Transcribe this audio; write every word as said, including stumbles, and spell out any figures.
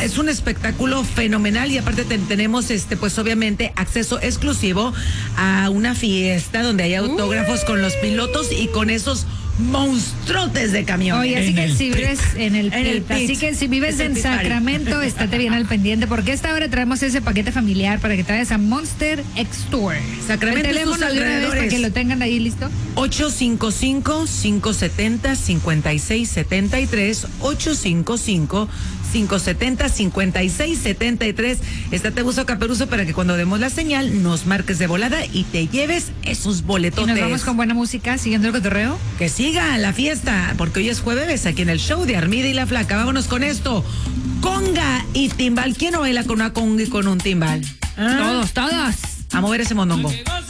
es un espectáculo fenomenal y aparte ten, tenemos este pues obviamente acceso exclusivo a una fiesta donde hay autógrafos uh. con los pilotos y con esos monstruotes de camiones. Oye, así que si vives en el, en el pit, así que si vives en Sacramento, estate bien al pendiente, porque a esta hora traemos ese paquete familiar para que te vayas a Monster X-Tour. Sacramento, el teléfono de una vez para que lo tengan ahí listo. ocho cinco cinco, cinco siete cero, cinco seis siete tres, ocho cinco cinco, cinco siete cero, cinco seis siete tres. Estate buzo caperuso para que cuando demos la señal nos marques de volada y te lleves esos boletotes. Y nos vamos con buena música, siguiendo el cotorreo. Que siga la fiesta, porque hoy es jueves aquí en el show de Armida y la Flaca. Vámonos con esto. Conga y timbal. ¿Quién no baila con una conga y con un timbal? ¿Ah? Todos, todos. A mover ese mondongo.